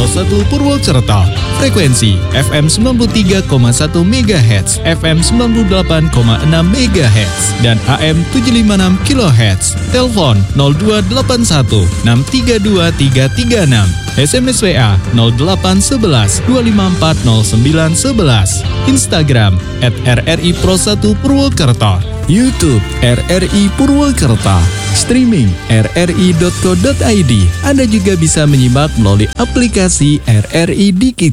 1 Purwokerto. Frekuensi FM 93,1 MHz, FM 98,6 MHz, dan AM 756 kHz. Telepon 0281 632 336. SMS WA 0811 254 0911. Instagram @RRI Pro 1 Purwokerto. YouTube RRI Purwokerto. Streaming rri.co.id. Anda juga bisa menyimak melalui aplikasi RRI Digital.